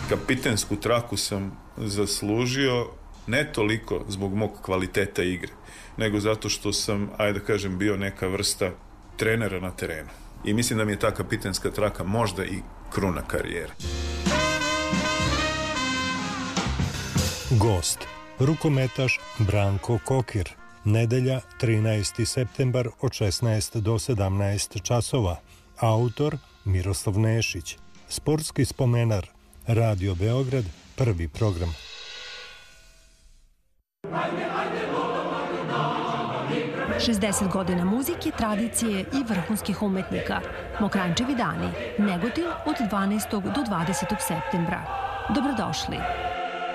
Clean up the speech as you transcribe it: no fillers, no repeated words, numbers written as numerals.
Kapitensku traku sam zaslužio ne toliko zbog mog kvaliteta igre, nego zato što sam, ajde da kažem, bio neka vrsta trenera na terenu. I mislim da mi je ta kapitenska traka možda i kruna karijere. Gost, rukometaš Branko Kokir. Nedelja, 13. septembar od 16 do 17 časova. Autor Miroslav Nešić. Sportski spomenar. Radio Beograd, prvi program. Šezdeset godina muzike, tradicije i vrhunskih umetnika. Mokranjčevi dani. Negotin od 12. do 20. septembra. Dobrodošli.